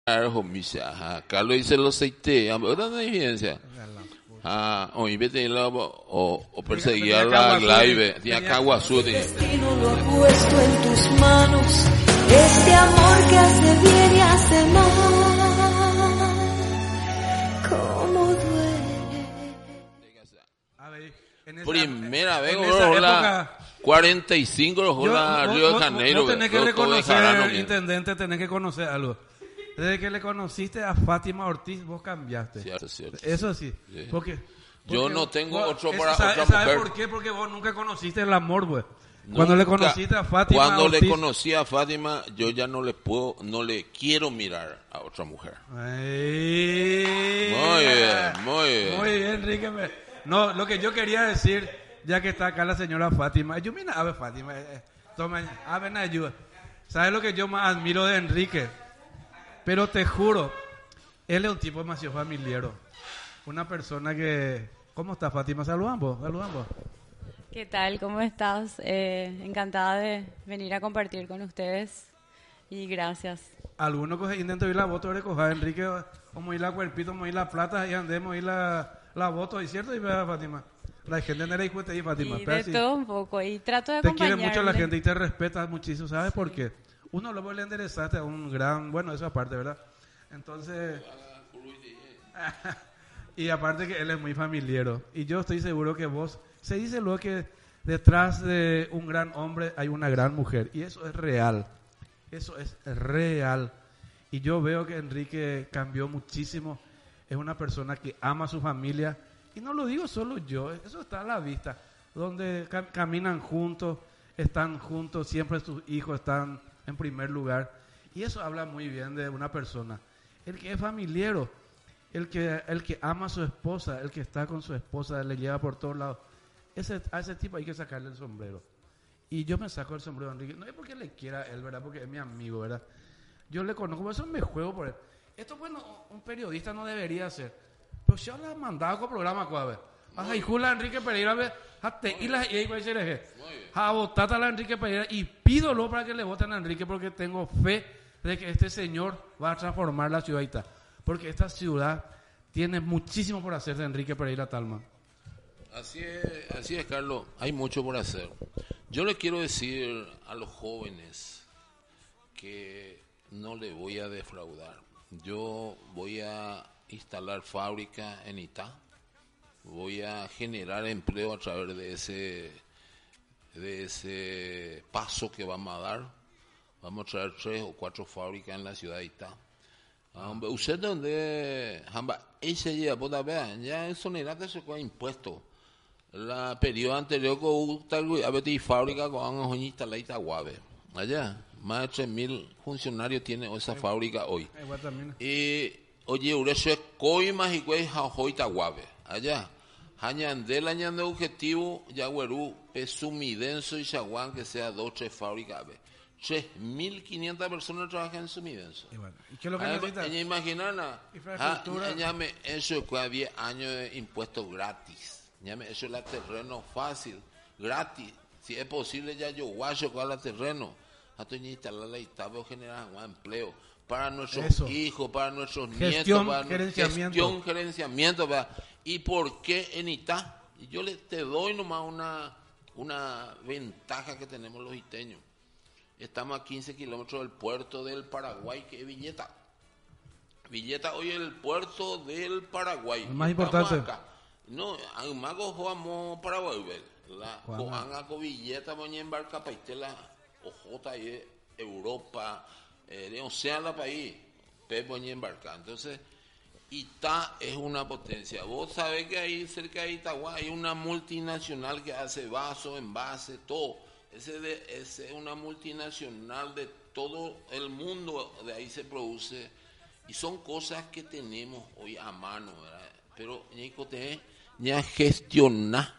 Carlos dice los seite, ¿verdad? No hay evidencia. O vete o perseguir a la live, tiene Caguazú. Destino lo ha puesto en tus manos, este amor que hace bien y hace mal, cómo duele. Primera vez, hola. 45 hola, Río de Janeiro. Vos tenés que reconocer, intendente, tenés que conocer algo. Desde que le conociste a Fátima Ortiz, vos cambiaste. Cierto. Eso sí. Porque yo no tengo otro para ¿sabe, otra mujer. por qué? Porque vos nunca conociste el amor, güey. Cuando le conociste a Fátima Cuando Ortiz, le conocí a Fátima, yo ya no le quiero mirar a otra mujer. Ay, Muy bien. Enrique. No, lo que yo quería decir, ya que está acá la señora Fátima, yo mira, a ver, Fátima, toma, a ver, ayuda. ¿Sabes lo que yo más admiro de Enrique? Pero te juro, él es un tipo demasiado familiar. Una persona que... ¿Cómo está, Fátima? Saludamos. ¿Qué tal? ¿Cómo estás? Encantada de venir a compartir con ustedes y gracias. Algunos intentan ir la voto de coger Enrique, como ir la cuerpito, como ir la plata y andemos ir la voto, ¿es cierto? Y vea, Fátima. La gente no era hijo de Fátima. Y de todo un poco, y trato de te acompañarle. Te quiere mucho la gente y te respeta muchísimo, ¿sabes por qué? Uno luego le enderezaste a un gran... Bueno, eso aparte, ¿verdad? Entonces... y aparte que él es muy familiero. Y yo estoy seguro que vos... Se dice luego que detrás de un gran hombre hay una gran mujer. Y eso es real. Eso es real. Y yo veo que Enrique cambió muchísimo. Es una persona que ama a su familia. Y no lo digo solo yo. Eso está a la vista. Donde caminan juntos, están juntos, siempre sus hijos están en primer lugar. Y eso habla muy bien de una persona. El que es familiero, el que ama a su esposa, el que está con su esposa, le lleva por todos lados. A ese tipo hay que sacarle el sombrero. Y yo me saco el sombrero a Enrique. No es porque le quiera a él, ¿verdad? Porque es mi amigo, ¿verdad? Yo le conozco, por eso me juego por él. Esto, bueno, un periodista no debería hacer. Pero yo le he mandado con programa, ¿cuál? Ajá, y Jula Enrique Pereira, y la a votar a la Enrique Pereira y pídolo para que le voten a Enrique porque tengo fe de que este señor va a transformar la ciudad, porque esta ciudad tiene muchísimo por hacer de Enrique Pereira Talma. Así es, Carlos, hay mucho por hacer. Yo le quiero decir a los jóvenes que no le voy a defraudar. Yo voy a instalar fábrica en Itá. Voy a generar empleo a través de ese paso que vamos a dar. Vamos a traer 3 o 4 fábricas en la ciudad de Itá. Usted donde ese día pueda ver ya exonerate se con impuestos. La periodo anterior con a veces fábrica con instalar Itaguabe. Allá más de 3.000 funcionarios tiene esa fábrica hoy. Y oye, urese coimas y güey Itaguabe. Allá Hañandel añade objetivo Yaguerú Pesumidenso y Chaguán que sea 2 o 3 fábricas. 3.500 personas trabajan en Sumidenso. ¿Y qué es lo que necesita? Imaginar infraestructura. Eso que había años de impuestos gratis. Eso es la terreno fácil, gratis. Si es posible ya yo guacho con la terreno. Hasta instalar la Itabo generar un empleo para nuestros hijos, para nuestros nietos, para gerenciamiento. ¿Y por qué en Itá? Yo te doy nomás una ventaja que tenemos los iteños. Estamos a 15 kilómetros del puerto del Paraguay, que es Villeta. Villeta hoy es el puerto del Paraguay. El más importante. Acá. No, además jugamos Paraguay. Juan con Villeta, voy a embarcar para Itela, Ojota y Europa, de Océano país, voy a embarcar. Entonces, Itá es una potencia. Vos sabés que ahí cerca de Itagua hay una multinacional que hace vasos, envases, todo. Es una multinacional de todo el mundo, de ahí se produce. Y son cosas que tenemos hoy a mano, ¿verdad? Pero ya gestionar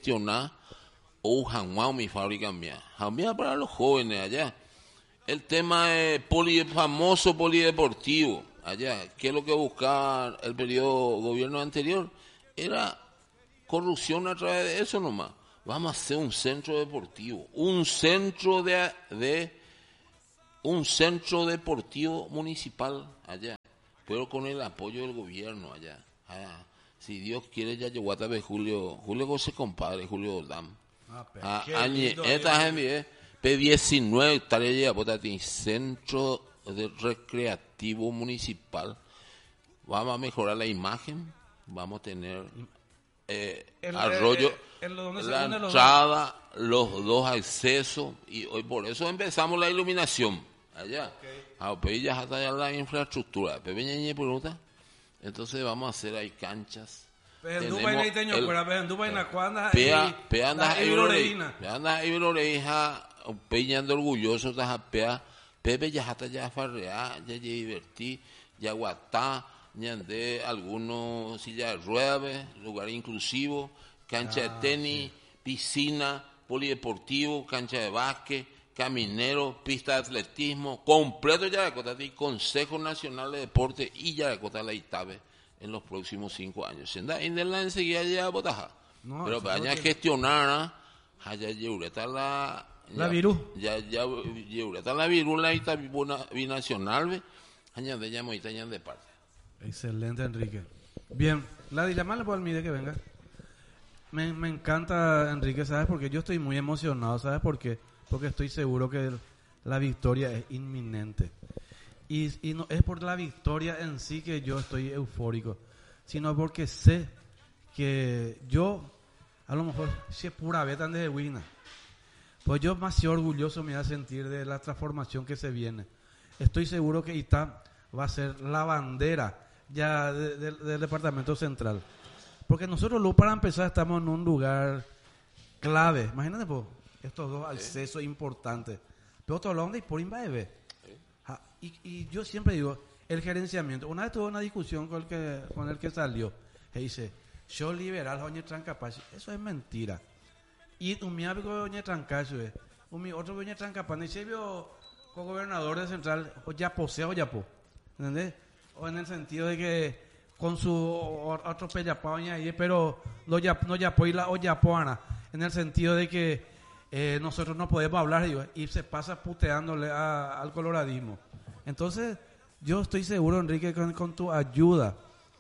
o jamás mi fábrica mía. Jamás para los jóvenes allá. El tema es famoso polideportivo allá. ¿Qué es lo que buscaba el periodo gobierno anterior? Era corrupción a través de eso nomás. Vamos a hacer un centro deportivo, un centro de un centro deportivo municipal allá, pero con el apoyo del gobierno allá. Si Dios quiere, ya llegó a través Julio José compadre, Julio Dam. Esta es P19 hectáreas de Apotati, centro recreativo municipal. Vamos a mejorar la imagen, vamos a tener arroyo, la entrada, los dos accesos, y hoy por eso empezamos la iluminación allá. Okay. Ya está ya la infraestructura. Pregunta. Entonces vamos a hacer ahí canchas. Peñando orgulloso, Pepe ya está ya farreá, ya divertí, ya guatá, ya de algunos silla de ruedas, lugar inclusivo, cancha de tenis, piscina, polideportivo, cancha de básquet, caminero, pista de atletismo, completo Yaracota, Consejo Nacional de Deporte y Yaracota la Itabe en los próximos 5 años. Enseguida ya botaja. No, pero para gestionar, allá lleureta la virú. Ya lleureta la virú, la Itabe binacional, allá de llamo Itaña de parte. Excelente, Enrique. Bien, la llamarle por el mide que venga. Me encanta, Enrique, ¿sabes? Porque yo estoy muy emocionado, ¿sabes por qué? Porque estoy seguro que la victoria es inminente. Y no es por la victoria en sí que yo estoy eufórico, sino porque sé que yo, a lo mejor, si es pura beta de Wina, pues yo más orgulloso me voy a sentir de la transformación que se viene. Estoy seguro que Itá va a ser la bandera ya del departamento central. Porque nosotros, luego, para empezar, estamos en un lugar clave. Imagínate, pues, estos dos accesos importantes. Pero otro lado y por Imbaebe. Y yo siempre digo, el gerenciamiento. Una vez tuve una discusión con el que salió. Y dice, yo liberal, Oñe Trancapachi. Eso es mentira. Y un mi amigo Oñe Trancacho es. Otro Oñe Trancapachi. Y se vio con gobernador de central, o ya posee o ya po. ¿Entendés? O en el sentido de que con su otro pellapaña ahí, pero no ya y la o ya poana. En el sentido de que nosotros no podemos hablar y se pasa puteándole al coloradismo. Entonces, yo estoy seguro, Enrique, con tu ayuda,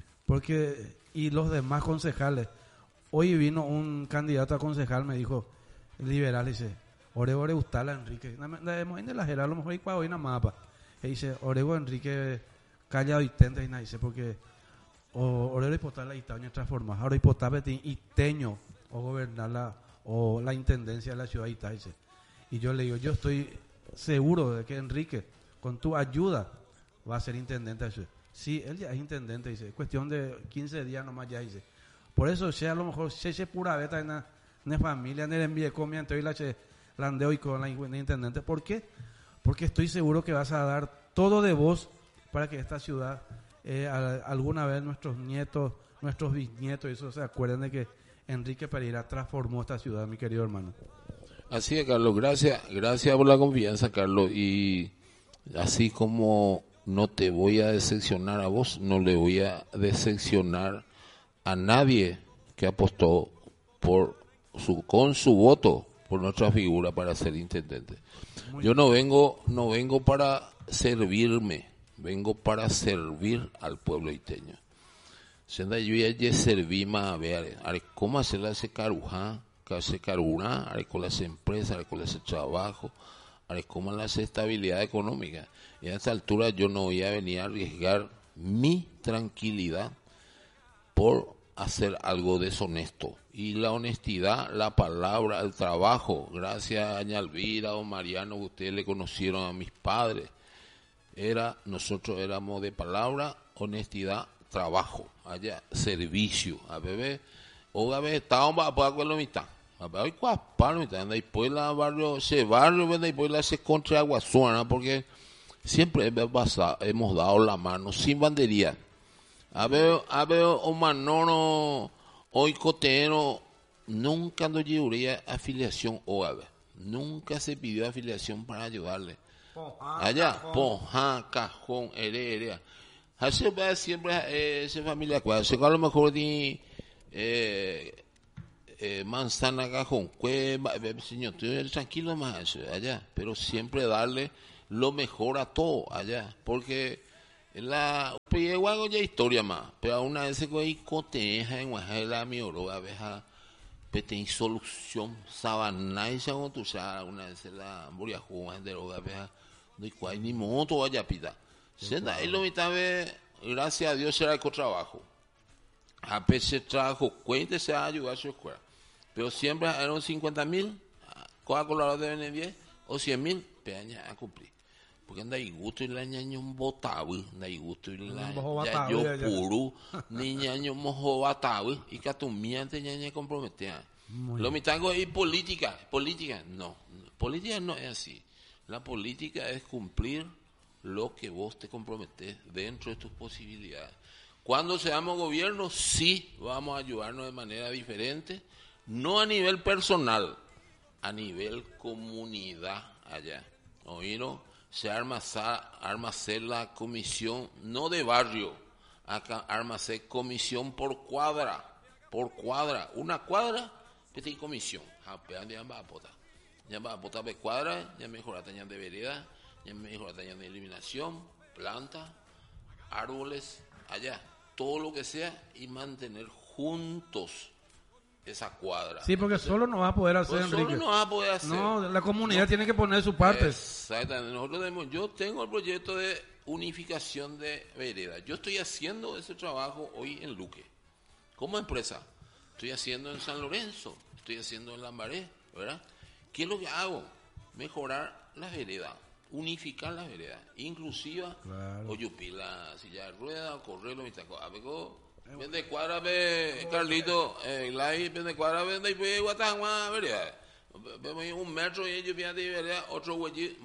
y los demás concejales. Hoy vino un candidato a concejal, me dijo, liberal, dice, Orego Ustala, Enrique. Debemos ir de la Jera, a lo mejor hay hoy una mapa. Y dice, Orego Enrique, callado y tente, y dice, porque Orego Hipotala y Taño transformar, ahora Hipotala y Teño, o gobernar la intendencia de la ciudad de Itá, dice. Y yo le digo, yo estoy seguro de que Enrique, con tu ayuda, va a ser intendente de la ciudad. Sí, él ya es intendente, dice, es cuestión de 15 días nomás ya, dice. Por eso, a lo mejor, se pura beta en la familia, en el envío comiente, hoy la landeo y con la intendente. ¿Por qué? Porque estoy seguro que vas a dar todo de vos para que esta ciudad, alguna vez nuestros nietos, nuestros bisnietos, eso se acuerden de que Enrique Pereira transformó esta ciudad, mi querido hermano. Así es, Carlos, gracias por la confianza, Carlos, y así como no te voy a decepcionar a vos, no le voy a decepcionar a nadie que apostó con su voto por nuestra figura para ser intendente. Yo no vengo para servirme, vengo para servir al pueblo iteño. Senda yo ya serví más a ver, cómo hacer ese carujá, ese caruna, con las empresas, con ese trabajo, cómo la estabilidad económica. Y a esta altura yo no voy a venir a arriesgar mi tranquilidad por hacer algo deshonesto. Y la honestidad, la palabra, el trabajo, gracias a Doña Elvira o Mariano, que ustedes le conocieron a mis padres, nosotros éramos de palabra, honestidad, trabajo, allá, servicio, a bebé, o a veces estábamos a pagar con la mitad, a ver, después la barrio, después la se contra Aguasuana, porque siempre hemos dado la mano, sin bandería. A ver, un manono, hoy cotero, nunca nos llevaría afiliación, nunca se pidió afiliación para ayudarle. Allá, Ponja, Cajón, Heredia. Así va siempre esa familia cual. A lo mejor ni Manzana, Cajón, Cueva, señor, tranquilo más allá, pero siempre darle lo mejora todo allá, porque la Guago ya historia más, pero aún a veces que hay coteja en Guajela mi oro a veces tem solución sabana y se hago tu sa una vez la buria juega de roga veja de cual ni moto vaya pita senda ahí lo mitad ve gracias a Dios será el trabajo a veces trabajo cuente se ayuda a su escuela pero siempre eran 50,000 Coca-Cola deben 10 o 100,000 peña a cumplir porque anda y gusto y la ñaño botawi anda y gusto y la ya yo puro ni ñaño mojo batawi y catumiante ñaña comprometida lo mitango y política no política no es así la política es cumplir lo que vos te comprometés dentro de tus posibilidades cuando seamos gobierno sí vamos a ayudarnos de manera diferente no a nivel personal a nivel comunidad allá ¿oíron? Se arma la comisión, no de barrio, acá armase comisión por cuadra, una cuadra, petí comisión, ya va a potar de cuadra, ya mejora taña de vereda, ya mejora taña de eliminación, planta, árboles, allá, todo lo que sea y mantener juntos esa cuadra. Sí, porque solo no va a poder hacer, Enrique. Solo no va a poder hacer. No, la comunidad tiene que poner su parte. Exactamente. Yo tengo el proyecto de unificación de veredas. Yo estoy haciendo ese trabajo hoy en Luque. Como empresa. Estoy haciendo en San Lorenzo. Estoy haciendo en Lambaré. ¿Verdad? ¿Qué es lo que hago? Mejorar las veredas. Unificar las veredas. Inclusiva. Claro. Oyupila, silla de rueda, correlo, mitaco. Vende cuadra ve Carlito, Lai, vende cuadra vende y ve Guatangua, ¿verdad? Un metro y ellos vienen de verdad, otro güey,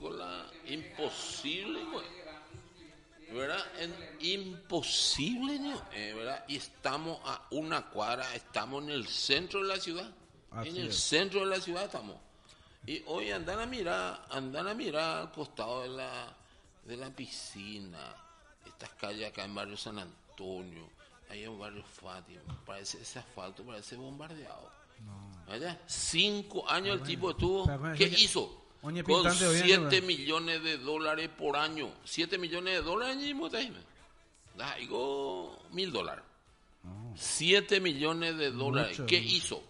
imposible, ¿verdad? Imposible, ¿verdad? Y estamos a una cuadra, estamos en el centro de la ciudad, centro de la ciudad estamos. Y hoy andan a mirar al costado de la piscina, estas calles acá en Barrio San Antonio. Ahí en Barrio Fátima, parece ese asfalto, parece bombardeado. No. ¿Allá? 5 años el tipo estuvo. ¿Qué hizo? Con $7 millones por año. $7 millones y muchachos. Digo $1,000. $7 millones. Mucho, ¿Qué hizo?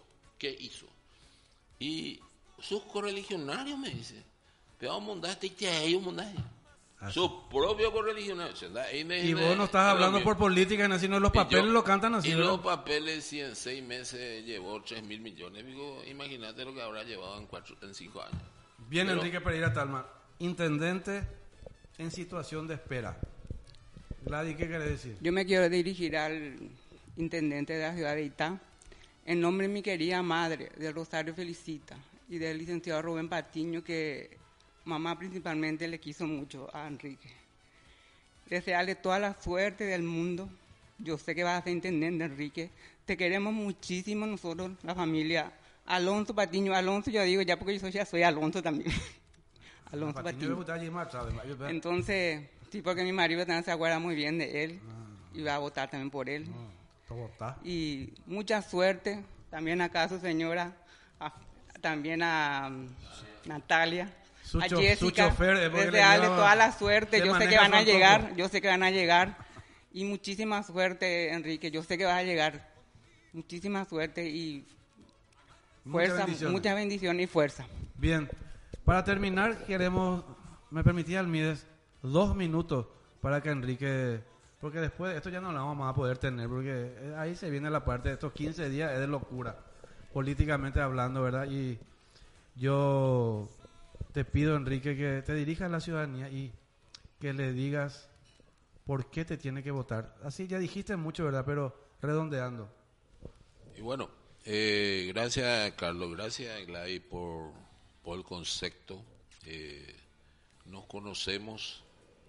Y sus correligionarios me dicen, pero vamos a montar este montaje. Su propio correligionario. Y vos no estás hablando por política, sino los papeles lo cantan así. Y los papeles, si en 6 meses llevó 3,000 millones, digo, imagínate lo que habrá llevado en 5 años. Bien, pero, Enrique Pereira Talma, intendente en situación de espera. Gladys, ¿qué quiere decir? Yo me quiero dirigir al intendente de la ciudad de Itá, en nombre de mi querida madre, de Rosario Felicita, y del licenciado Rubén Patiño, que mamá principalmente le quiso mucho a Enrique. Desearle toda la suerte del mundo. Yo sé que vas a ser intendente, Enrique. Te queremos muchísimo nosotros, la familia. Alonso Patiño, Alonso yo digo ya porque yo ya soy Alonso también. Alonso Patiño. Entonces, sí, porque mi marido también se acuerda muy bien de él y va a votar también por él. Y mucha suerte también acá a su señora, también a Natalia. A Jessica, desearle toda la suerte, yo sé que van a llegar, y muchísima suerte, Enrique, yo sé que vas a llegar, muchísima suerte y fuerza, muchas bendiciones y fuerza. Bien, para terminar me permitía Almides 2 minutos para que Enrique, porque después esto ya no lo vamos a poder tener, porque ahí se viene la parte de estos 15 días, es de locura, políticamente hablando, ¿verdad? Y yo te pido, Enrique, que te dirijas a la ciudadanía y que le digas por qué te tiene que votar. Así ya dijiste mucho, ¿verdad? Pero redondeando. Y bueno, gracias, Carlos. Gracias, Gladys, por el concepto. Nos conocemos,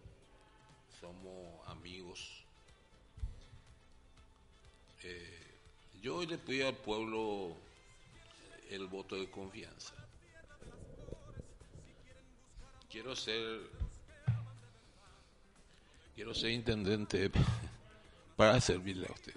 somos amigos. Yo hoy le pido al pueblo el voto de confianza. Quiero ser intendente para servirle a ustedes.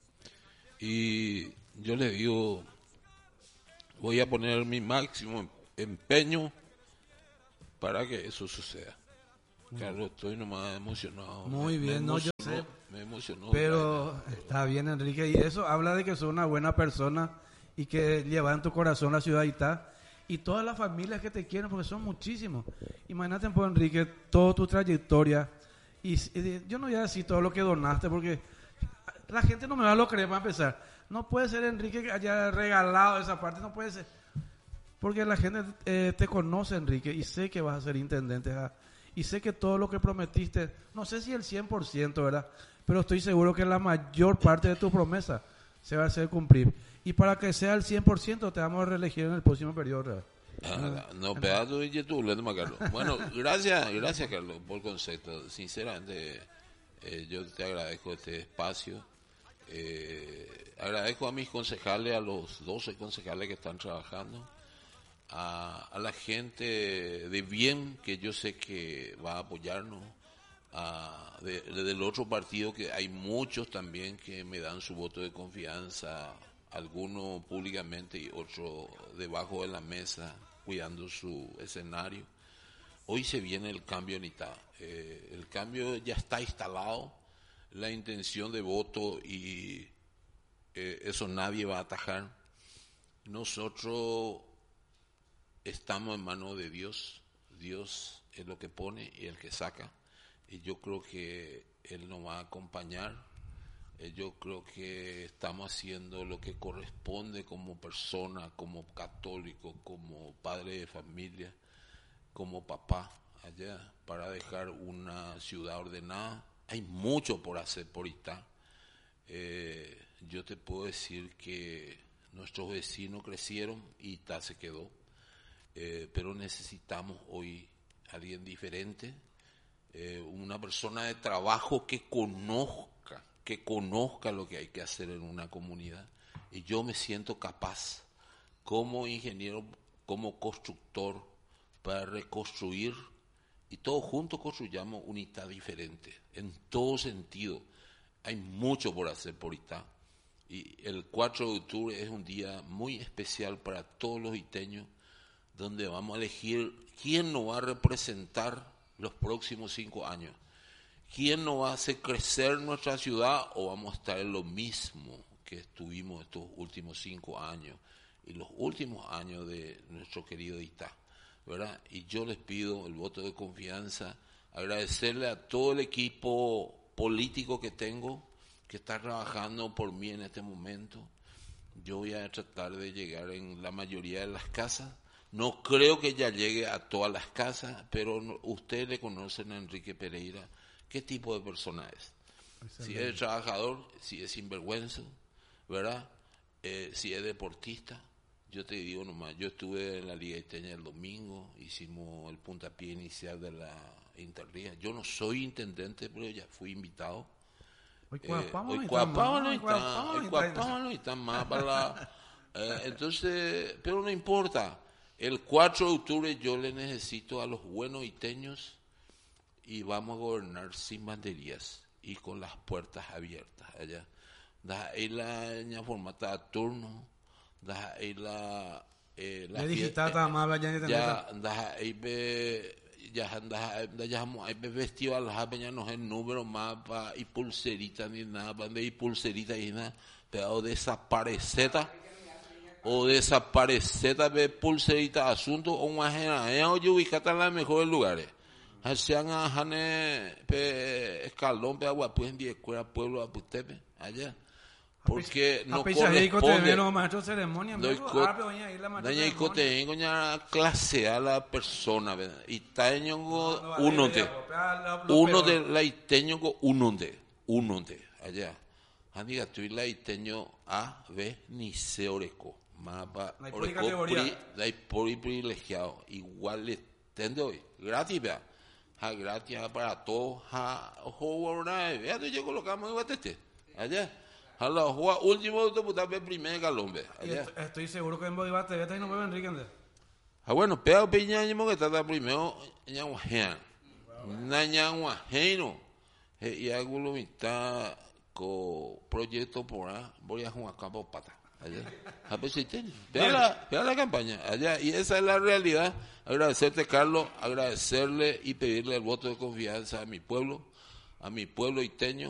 Y yo le digo, voy a poner mi máximo empeño para que eso suceda. Carlos, estoy nomás emocionado. Muy bien, no, yo sé. Me emocionó. Pero está bien, Enrique, y eso habla de que sos una buena persona y que llevas en tu corazón la ciudad de Itá y todas las familias que te quieren, porque son muchísimos. Imagínate, pues, Enrique, toda tu trayectoria. Y yo no voy a decir todo lo que donaste, porque la gente no me va a lo creer para empezar. No puede ser, Enrique, que haya regalado esa parte, no puede ser. Porque la gente te conoce, Enrique, y sé que vas a ser intendente. Y sé que todo lo que prometiste, no sé si el 100%, ¿verdad? Pero estoy seguro que la mayor parte de tu promesa se va a hacer cumplir. Y para que sea el 100%, te vamos a reelegir en el próximo periodo, ¿verdad? No, pedazo y tú, Carlos. Bueno, gracias, Carlos, por el concepto. Sinceramente, yo te agradezco este espacio. Agradezco a mis concejales, a los 12 concejales que están trabajando, a la gente de bien que yo sé que va a apoyarnos, del otro partido, que hay muchos también que me dan su voto de confianza, algunos públicamente y otros debajo de la mesa cuidando su escenario. Hoy se viene el cambio en Itá. El cambio ya está instalado, la intención de voto, y eso nadie va a atajar. Nosotros estamos en manos de Dios. Dios es lo que pone y el que saca. Y yo creo que Él nos va a acompañar. Yo creo que estamos haciendo lo que corresponde como persona, como católico, como padre de familia, como papá allá, para dejar una ciudad ordenada. Hay mucho por hacer por Itá. Yo te puedo decir que nuestros vecinos crecieron y Itá se quedó. Pero necesitamos hoy alguien diferente, una persona de trabajo que conozca lo que hay que hacer en una comunidad. Y yo me siento capaz, como ingeniero, como constructor, para reconstruir, y todos juntos construyamos una Itá diferente, en todo sentido. Hay mucho por hacer por Itá. Y el 4 de octubre es un día muy especial para todos los iteños, donde vamos a elegir quién nos va a representar los próximos 5 años. ¿Quién nos va a hacer crecer nuestra ciudad, o vamos a estar en lo mismo que estuvimos estos últimos 5 años y los últimos años de nuestro querido Itá, ¿verdad? Y yo les pido el voto de confianza, agradecerle a todo el equipo político que tengo, que está trabajando por mí en este momento. Yo voy a tratar de llegar en la mayoría de las casas. No creo que ya llegue a todas las casas, pero ustedes le conocen a Enrique Pereira, qué tipo de persona es. Excelente. Si es trabajador, si es sinvergüenza, ¿verdad? Si es deportista. Yo te digo nomás, yo estuve en la Liga Iteña el domingo, hicimos el puntapié inicial de la Interliga. Yo no soy intendente, pero ya fui invitado. Hoy no está más para la... entonces, pero no importa. El 4 de octubre yo le necesito a los buenos iteños, y vamos a gobernar sin banderías y con las puertas abiertas allá. Da ahí la ña formata a turno, da ahí la fiesta ya da ahí hay festival, ya no es número más para y pulserita ni nada, para y pulserita y nada, pero desapareceta de pulserita asunto o una generación o yo ubicata en los mejores lugares. Hacían a Jane Escalón, pe agua pues en die escuela pueblo a Putepe allá. Porque no corresponde. Doña Icote en coña clase a la persona, y taño uno de la iteño uno de allá. Amiga, tú y la iteño a ve ni se oreco. Mapa oreco pri privilegiado. Igual le tende hoy. Gratis, vea. Gratis para todos. Vea, tú ya colocamos en Guatete. Allá. Último diputado primer Galombe. Estoy seguro que en Bolívar y no me Enrique. Bueno, pero peñaño que está primero ñaguajean. Ñaguajeino. Y alguno está con proyecto por voy a jugar campo pata. allá. Japeciteño. Vea la campaña allá. Y esa es la realidad. Agradecerte, Carlos, agradecerle y pedirle el voto de confianza a mi pueblo iteño.